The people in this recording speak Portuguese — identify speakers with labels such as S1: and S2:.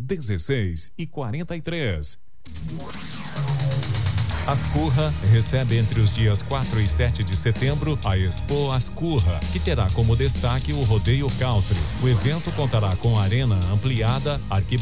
S1: 16h43. Ascurra recebe entre os dias 4 e 7 de setembro a Expo Ascurra, que terá como destaque o Rodeio Country. O evento contará com arena ampliada,